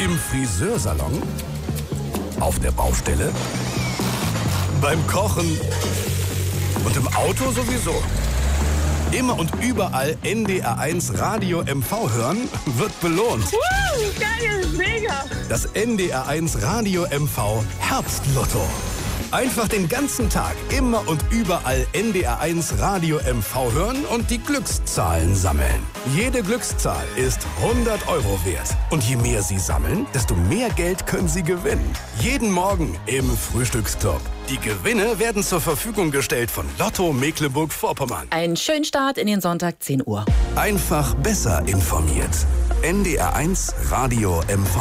Im Friseursalon? Auf der Baustelle? Beim Kochen? Und im Auto sowieso. Immer und überall NDR1 Radio MV hören wird belohnt. Geil, mega! Das NDR1 Radio MV Herbstlotto. Einfach den ganzen Tag, immer und überall NDR1 Radio MV hören und die Glückszahlen sammeln. Jede Glückszahl ist 100 € wert. Und je mehr Sie sammeln, desto mehr Geld können Sie gewinnen. Jeden Morgen im Frühstücksclub. Die Gewinne werden zur Verfügung gestellt von Lotto Mecklenburg-Vorpommern. Einen schönen Start in den Sonntag, 10 Uhr. Einfach besser informiert. NDR1 Radio MV.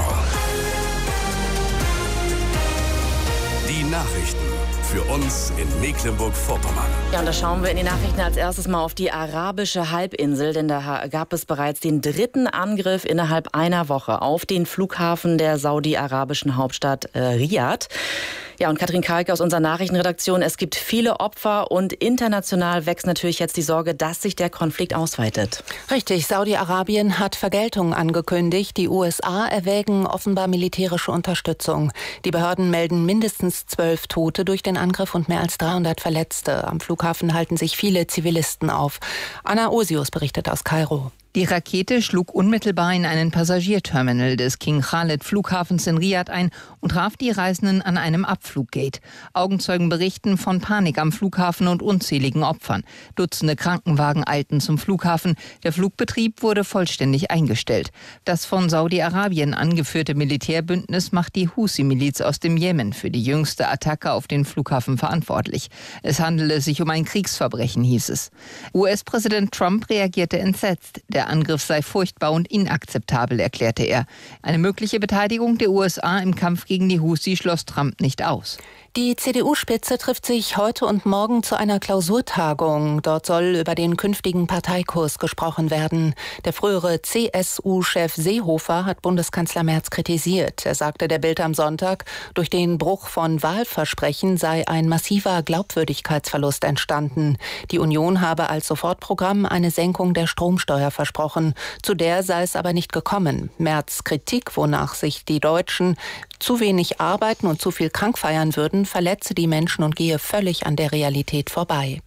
Die Nachrichten für uns in Mecklenburg-Vorpommern. Ja, und da schauen wir in die Nachrichten als erstes mal auf die arabische Halbinsel, denn da gab es bereits den 3. Angriff innerhalb einer Woche auf den Flughafen der saudi-arabischen Hauptstadt Riyadh. Ja, und Katrin Kalke aus unserer Nachrichtenredaktion, es gibt viele Opfer und international wächst natürlich jetzt die Sorge, dass sich der Konflikt ausweitet. Richtig, Saudi-Arabien hat Vergeltung angekündigt. Die USA erwägen offenbar militärische Unterstützung. Die Behörden melden mindestens 12 Tote durch den Angriff und mehr als 300 Verletzte. Am Flughafen halten sich viele Zivilisten auf. Anna Osius berichtet aus Kairo. Die Rakete schlug unmittelbar in einen Passagierterminal des King Khalid Flughafens in Riyadh ein und traf die Reisenden an einem Abfluggate. Augenzeugen berichten von Panik am Flughafen und unzähligen Opfern. Dutzende Krankenwagen eilten zum Flughafen. Der Flugbetrieb wurde vollständig eingestellt. Das von Saudi-Arabien angeführte Militärbündnis macht die Husi-Miliz aus dem Jemen für die jüngste Attacke auf den Flughafen verantwortlich. Es handele sich um ein Kriegsverbrechen, hieß es. US-Präsident Trump reagierte entsetzt. Der Angriff sei furchtbar und inakzeptabel, erklärte er. Eine mögliche Beteiligung der USA im Kampf gegen die Husi schloss Trump nicht aus. Die CDU-Spitze trifft sich heute und morgen zu einer Klausurtagung. Dort soll über den künftigen Parteikurs gesprochen werden. Der frühere CSU-Chef Seehofer hat Bundeskanzler Merz kritisiert. Er sagte der Bild am Sonntag, durch den Bruch von Wahlversprechen sei ein massiver Glaubwürdigkeitsverlust entstanden. Die Union habe als Sofortprogramm eine Senkung der Stromsteuer versprochen. Zu der sei es aber nicht gekommen. Merz' Kritik, wonach sich die Deutschen zu wenig arbeiten und zu viel krank feiern würden, verletze die Menschen und gehe völlig an der Realität vorbei.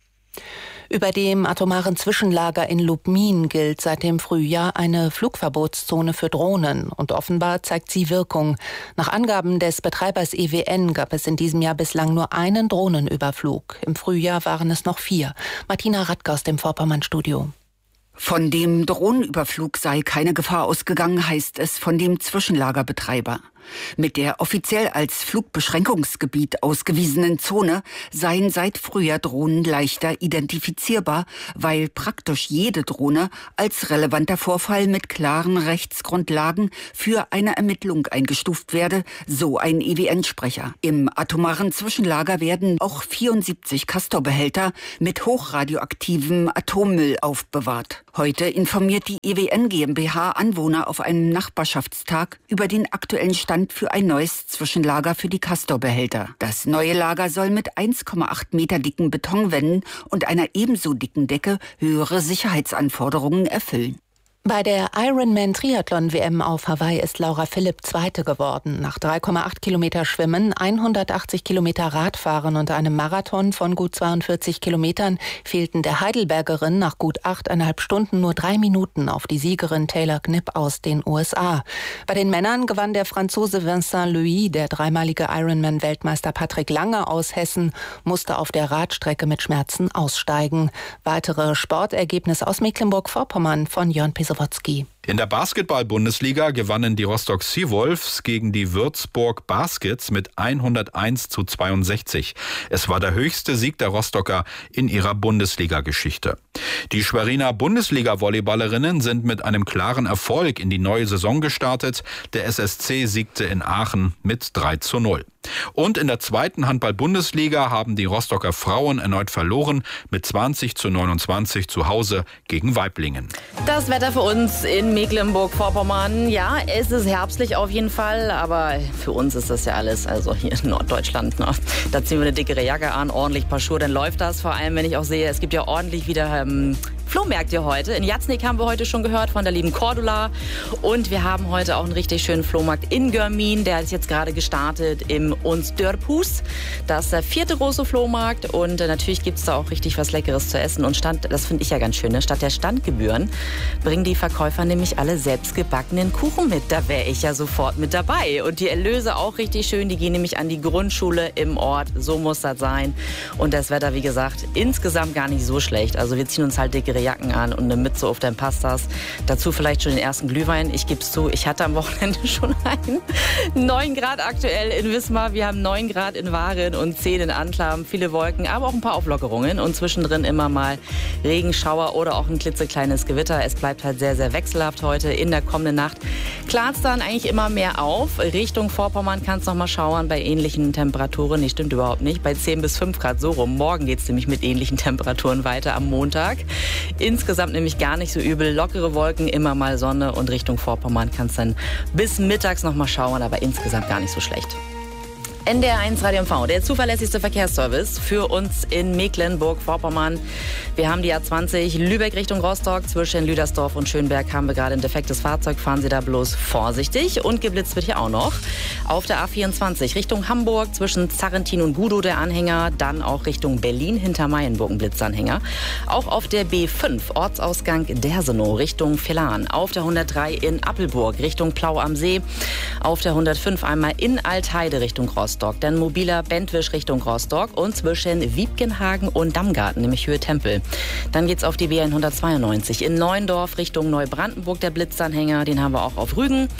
Über dem atomaren Zwischenlager in Lubmin gilt seit dem Frühjahr eine Flugverbotszone für Drohnen. Und offenbar zeigt sie Wirkung. Nach Angaben des Betreibers EWN gab es in diesem Jahr bislang nur einen Drohnenüberflug. Im Frühjahr waren es noch 4. Martina Radke aus dem Vorpommern-Studio. Von dem Drohnenüberflug sei keine Gefahr ausgegangen, heißt es von dem Zwischenlagerbetreiber. Mit der offiziell als Flugbeschränkungsgebiet ausgewiesenen Zone seien seit Frühjahr Drohnen leichter identifizierbar, weil praktisch jede Drohne als relevanter Vorfall mit klaren Rechtsgrundlagen für eine Ermittlung eingestuft werde, so ein EWN-Sprecher. Im atomaren Zwischenlager werden auch 74 Castor-Behälter mit hochradioaktivem Atommüll aufbewahrt. Heute informiert die EWN GmbH Anwohner auf einem Nachbarschaftstag über den aktuellen Stand für ein neues Zwischenlager für die Castor-Behälter. Das neue Lager soll mit 1,8 Meter dicken Betonwänden und einer ebenso dicken Decke höhere Sicherheitsanforderungen erfüllen. Bei der Ironman-Triathlon-WM auf Hawaii ist Laura Philipp Zweite geworden. Nach 3,8 Kilometer Schwimmen, 180 Kilometer Radfahren und einem Marathon von gut 42 Kilometern fehlten der Heidelbergerin nach gut 8,5 Stunden nur 3 Minuten auf die Siegerin Taylor Knipp aus den USA. Bei den Männern gewann der Franzose Vincent Louis, der dreimalige Ironman-Weltmeister Patrick Lange aus Hessen musste auf der Radstrecke mit Schmerzen aussteigen. Weitere Sportergebnisse aus Mecklenburg-Vorpommern von Jörn Pesowotzki. In der Basketball-Bundesliga gewannen die Rostock Seawolves gegen die Würzburg Baskets mit 101:62. Es war der höchste Sieg der Rostocker in ihrer Bundesliga-Geschichte. Die Schweriner Bundesliga-Volleyballerinnen sind mit einem klaren Erfolg in die neue Saison gestartet. Der SSC siegte in Aachen mit 3:0. Und in der zweiten Handball-Bundesliga haben die Rostocker Frauen erneut verloren mit 20:29 zu Hause gegen Waiblingen. Das Wetter für uns in Mecklenburg-Vorpommern. Ja, es ist herbstlich auf jeden Fall, aber für uns ist das ja alles, also hier in Norddeutschland. Ne? Da ziehen wir eine dickere Jacke an, ordentlich Paar Schuhe, dann läuft das. Vor allem, wenn ich auch sehe, es gibt ja ordentlich wieder Flohmärkte heute. In Jatznik haben wir heute schon gehört von der lieben Cordula. Und wir haben heute auch einen richtig schönen Flohmarkt in Görmin. Der ist jetzt gerade gestartet im Ons Dörphus. Das ist der 4. große Flohmarkt. Und natürlich gibt es da auch richtig was Leckeres zu essen. Und das finde ich ja ganz schön, ne? Statt der Standgebühren bringen die Verkäufer nämlich alle selbstgebackenen Kuchen mit. Da wäre ich ja sofort mit dabei. Und die Erlöse auch richtig schön. Die gehen nämlich an die Grundschule im Ort. So muss das sein. Und das Wetter, wie gesagt, insgesamt gar nicht so schlecht. Also wir ziehen uns halt dickere Jacken an und eine Mütze auf, dann passt das. Dazu vielleicht schon den ersten Glühwein. Ich gebe es zu, ich hatte am Wochenende schon einen. 9 Grad aktuell in Wismar. Wir haben 9 Grad in Waren und 10 in Anklam. Viele Wolken, aber auch ein paar Auflockerungen. Und zwischendrin immer mal Regenschauer oder auch ein klitzekleines Gewitter. Es bleibt halt sehr, sehr wechselhaft heute. In der kommenden Nacht klart es dann eigentlich immer mehr auf. Richtung Vorpommern kann es noch mal schauern bei ähnlichen Temperaturen. Nee, stimmt überhaupt nicht. Bei 10 bis 5 Grad so rum. Morgen geht es nämlich mit ähnlichen Temperaturen weiter am Montag. Insgesamt nämlich gar nicht so übel. Lockere Wolken, immer mal Sonne und Richtung Vorpommern kann es dann bis mittags noch mal schauern, aber insgesamt gar nicht so schlecht. NDR1 Radio MV, der zuverlässigste Verkehrsservice für uns in Mecklenburg-Vorpommern. Wir haben die A20 Lübeck Richtung Rostock. Zwischen Lüdersdorf und Schönberg haben wir gerade ein defektes Fahrzeug. Fahren Sie da bloß vorsichtig. Und geblitzt wird hier auch noch. Auf der A24 Richtung Hamburg zwischen Zarrentin und Gudow der Anhänger. Dann auch Richtung Berlin hinter Meienburg ein Blitzanhänger. Auch auf der B5 Ortsausgang Dersenow Richtung Velan. Auf der 103 in Appelburg Richtung Plau am See. Auf der 105 einmal in Altheide Richtung Rostock. Dann mobiler Bentwisch Richtung Rostock und zwischen Wiebkenhagen und Dammgarten, nämlich Höhe Tempel. Dann geht's auf die B192 in Neuendorf Richtung Neubrandenburg, der Blitzanhänger, den haben wir auch auf Rügen.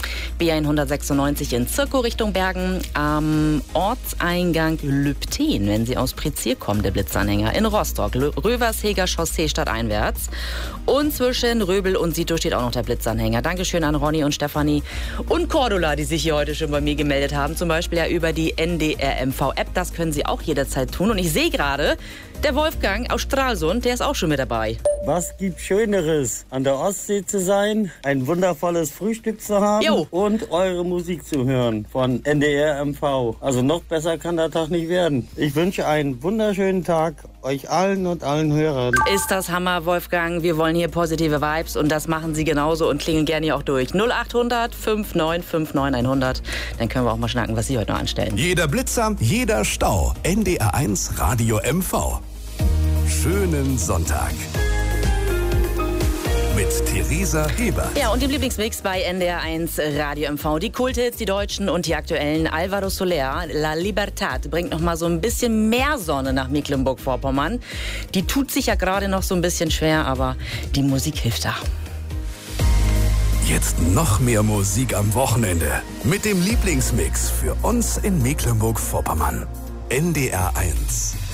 B196 in Zirkow Richtung Bergen. Am Ortseingang Lübten, wenn Sie aus Prezier kommen, der Blitzanhänger. In Rostock, Röversheger Chaussee stadteinwärts. Und zwischen Röbel und Sito steht auch noch der Blitzanhänger. Dankeschön an Ronny und Stefanie und Cordula, die sich hier heute schon bei mir gemeldet haben. Zum Beispiel ja über die NDR MV-App. Das können Sie auch jederzeit tun. Und ich sehe gerade, der Wolfgang aus Stralsund, der ist auch schon mit dabei. Was gibt Schöneres, an der Ostsee zu sein, ein wundervolles Frühstück zu haben und eure Musik zu hören von NDR MV. Also noch besser kann der Tag nicht werden. Ich wünsche einen wunderschönen Tag euch allen und allen Hörern. Ist das Hammer, Wolfgang. Wir wollen hier positive Vibes und das machen Sie genauso und klingeln gerne hier auch durch. 0800 5959 100. Dann können wir auch mal schnacken, was Sie heute noch anstellen. Jeder Blitzer, jeder Stau. NDR1 Radio MV. Schönen Sonntag. Mit Theresa Heber. Ja, und dem Lieblingsmix bei NDR1 Radio MV. Die Kulthits, die deutschen und die aktuellen. Alvaro Soler, La Libertad, bringt noch mal so ein bisschen mehr Sonne nach Mecklenburg-Vorpommern. Die tut sich ja gerade noch so ein bisschen schwer, aber die Musik hilft da. Jetzt noch mehr Musik am Wochenende. Mit dem Lieblingsmix für uns in Mecklenburg-Vorpommern. NDR1.